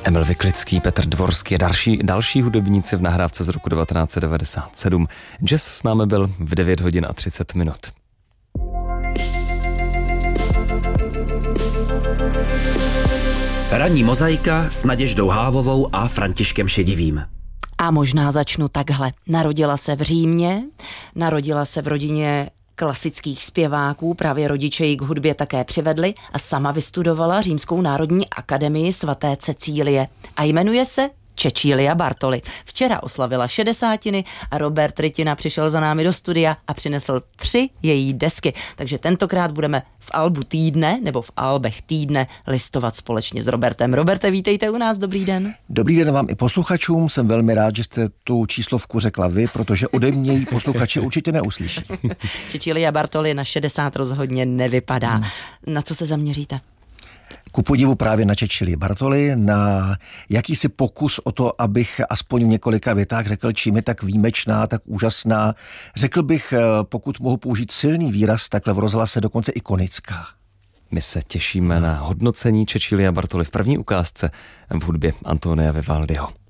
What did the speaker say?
Emil Vyklický, Petr Dvorský a další hudebníci v nahrávce z roku 1997. Jazz s námi byl v 9 hodin a 30 minut. Ranní mozaika s Naděždou Hávovou a Františkem Šedivým. A možná začnu takhle. Narodila se v Římě, narodila se v rodině klasických zpěváků, právě rodiče ji k hudbě také přivedli a sama vystudovala Římskou národní akademii svaté Cecílie a jmenuje se Cecilia Bartoli. Včera oslavila 60 a Robert Rytina přišel za námi do studia a přinesl 3 její desky. Takže tentokrát budeme v albu týdne nebo v albech týdne listovat společně s Robertem. Roberte, vítejte u nás, dobrý den. Dobrý den vám i posluchačům, jsem velmi rád, že jste tu číslovku řekla vy, protože ode mě ji posluchači určitě neuslyší. Cecilia Bartoli na 60 rozhodně nevypadá. Na co se zaměříte? Ku podivu právě na Cecilii Bartoli, na jakýsi pokus o to, abych aspoň v několika větách řekl, čím je tak výjimečná, tak úžasná. Řekl bych, pokud mohu použít silný výraz, takhle v rozhlase dokonce ikonická. My se těšíme na hodnocení Cecilia Bartoli v první ukázce v hudbě Antonia Vivaldiho.